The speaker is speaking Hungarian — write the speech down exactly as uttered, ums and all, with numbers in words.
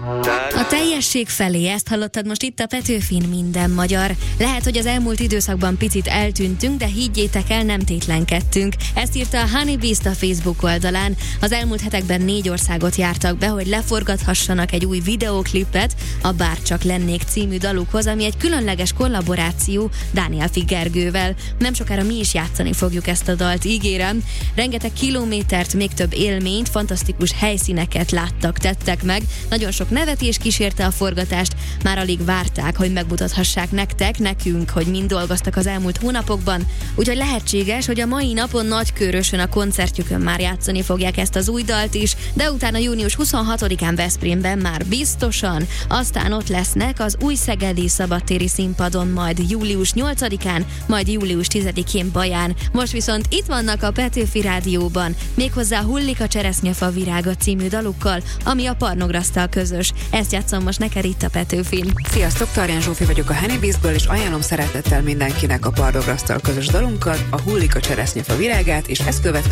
A teljesség felé, ezt hallottad most itt a Petőfin Minden magyar. Lehet, hogy az elmúlt időszakban picit eltűntünk, de higgyétek el, nem tétlenkedtünk. Ezt írta a Honeybeast a Facebook oldalán. Az elmúlt hetekben négy országot jártak be, hogy leforgathassanak egy új videóklipet a Bárcsak lennék című dalukhoz, ami egy különleges kollaboráció Dániel Gergővel. Nem sokára mi is játszani fogjuk ezt a dalt, ígérem. Rengeteg kilométert, még több élményt, fantasztikus helyszíneket láttak, tettek meg. Nagyon sok nevetés kísérte a forgatást, már alig várták, hogy megmutathassák nektek, nekünk, hogy mind dolgoztak az elmúlt hónapokban. Úgyhogy lehetséges, hogy a mai napon Nagykőrösön a koncertjükön már játszani fogják ezt az új dalt is, de utána június huszonhatodikán Veszprémben már biztosan. Aztán ott lesznek az új szegedi szabadtéri színpadon, majd július nyolcadikán, majd július tizedikén Baján. Most viszont itt vannak a Petőfi Rádióban, méghozzá Hullik a cseresznyefa virága című dalukkal, ami a Parnograsztal közös. Ezt játszom most neked itt a Petőfin. Sziasztok, Tarján Zsófi vagyok a Honeybeastből, és ajánlom szeretettel mindenkinek a Parnograsztal közös dalunkat, a Hullik a cseresznyefa virágát, és ezt következően